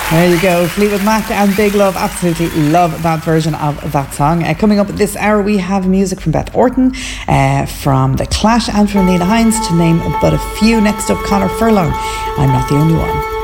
There you go, Fleetwood Mac and Big Love. Absolutely love that version of that song. Coming up this hour, we have music from Beth Orton, from The Clash and from Nina Hines, to name but a few. Next up, Conor Furlong, I'm Not the Only One.